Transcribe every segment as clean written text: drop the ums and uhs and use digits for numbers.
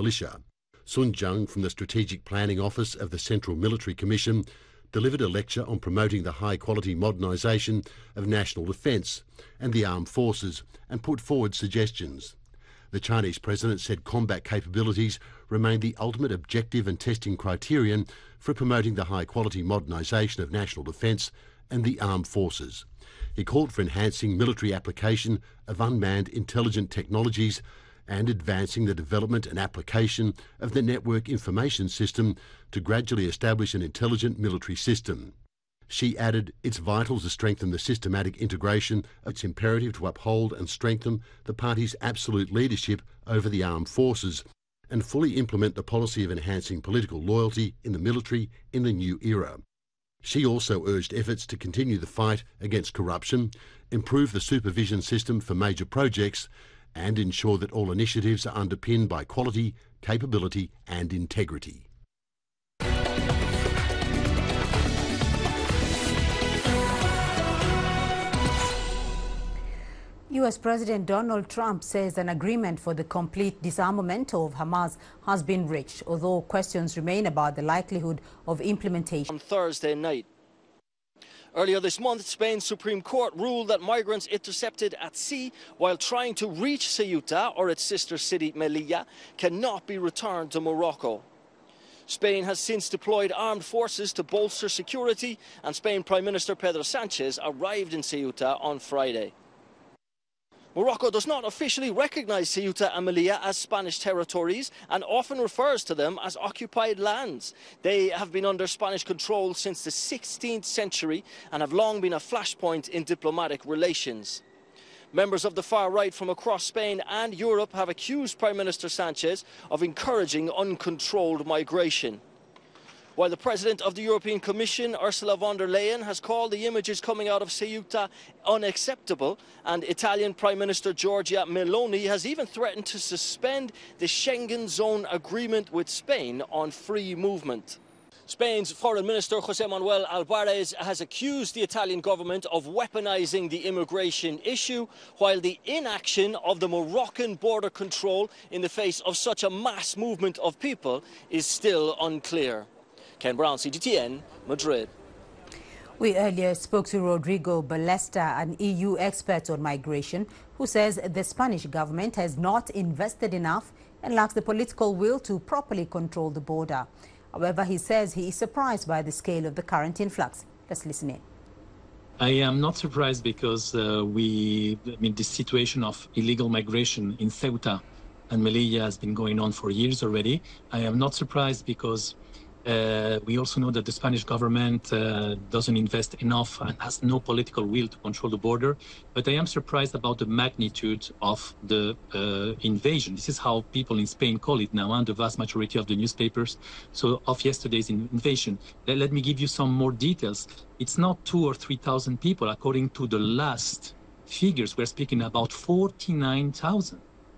militia. Sun Jung from the Strategic Planning Office of the Central Military Commission delivered a lecture on promoting the high-quality modernisation of national defence and the armed forces and put forward suggestions. The Chinese president said combat capabilities remain the ultimate objective and testing criterion for promoting the high-quality modernisation of national defence and the armed forces. He called for enhancing military application of unmanned intelligent technologies and advancing the development and application of the Network Information System to gradually establish an intelligent military system. She added, it's vital to strengthen the systematic integration. It's imperative to uphold and strengthen the party's absolute leadership over the armed forces and fully implement the policy of enhancing political loyalty in the military in the new era. She also urged efforts to continue the fight against corruption, improve the supervision system for major projects, and ensure that all initiatives are underpinned by quality, capability and integrity. US President Donald Trump says an agreement for the complete disarmament of Hamas has been reached, although questions remain about the likelihood of implementation. On Thursday night. Earlier this month, Spain's Supreme Court ruled that migrants intercepted at sea while trying to reach Ceuta or its sister city Melilla cannot be returned to Morocco. Spain has since deployed armed forces to bolster security, and Spain Prime Minister Pedro Sánchez arrived in Ceuta on Friday. Morocco does not officially recognize Ceuta and Melilla as Spanish territories and often refers to them as occupied lands. They have been under Spanish control since the 16th century and have long been a flashpoint in diplomatic relations. Members of the far right from across Spain and Europe have accused Prime Minister Sánchez of encouraging uncontrolled migration. While the President of the European Commission, Ursula von der Leyen, has called the images coming out of Ceuta unacceptable, and Italian Prime Minister Giorgia Meloni has even threatened to suspend the Schengen Zone agreement with Spain on free movement. Spain's Foreign Minister José Manuel Álvarez has accused the Italian government of weaponizing the immigration issue, while the inaction of the Moroccan border control in the face of such a mass movement of people is still unclear. Ken Brown, CGTN, Madrid. We earlier spoke to Rodrigo Ballesta, an EU expert on migration, who says the Spanish government has not invested enough and lacks the political will to properly control the border. However, he says he is surprised by the scale of the current influx. Let's listen in. I am not surprised because this situation of illegal migration in Ceuta and Melilla has been going on for years already. I am not surprised because we also know that the Spanish government doesn't invest enough and has no political will to control the border. But I am surprised about the magnitude of the invasion. This is how people in Spain call it now, and the vast majority of the newspapers. So of yesterday's invasion. Let me give you some more details. It's not 2,000 or 3,000 people. According to the last figures, we're speaking about 49,000.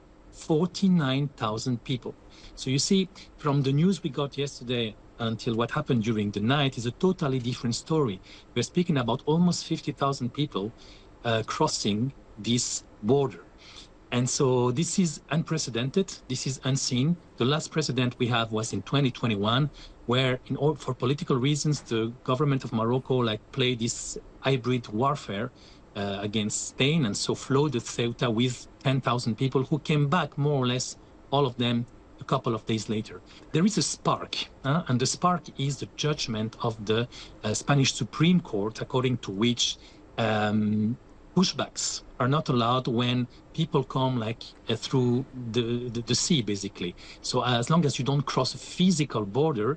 49,000 people. So you see, from the news we got yesterday until what happened during the night is a totally different story. We're speaking about almost 50,000 people crossing this border. And so this is unprecedented. This is unseen. The last precedent we have was in 2021, where for political reasons, the government of Morocco played this hybrid warfare against Spain, and so flooded Ceuta with 10,000 people who came back more or less, all of them, a couple of days later. There is a spark, and the spark is the judgment of the Spanish Supreme Court, according to which pushbacks are not allowed when people come through the sea, basically. So as long as you don't cross a physical border,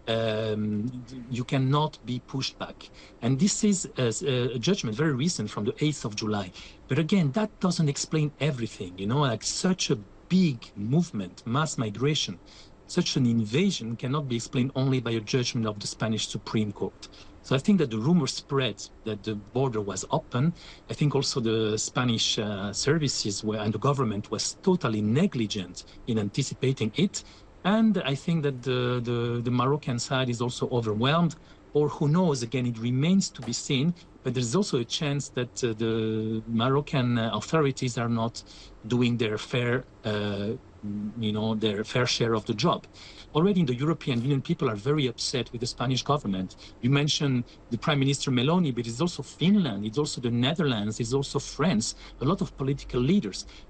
you cannot be pushed back. And this is a judgment very recent from the 8th of July. But again, that doesn't explain everything, such a big movement, mass migration, such an invasion cannot be explained only by a judgment of the Spanish Supreme Court. So I think that the rumor spread that the border was open. I think also the Spanish services and the government was totally negligent in anticipating it. And I think that the Moroccan side is also overwhelmed, or who knows, again, it remains to be seen. But there's also a chance that the Moroccan authorities are not doing their fair their fair share of the job. Already in the European Union, people are very upset with the Spanish government. You mentioned the Prime Minister Meloni, but it's also Finland, it's also the Netherlands, it's also France, a lot of political leaders.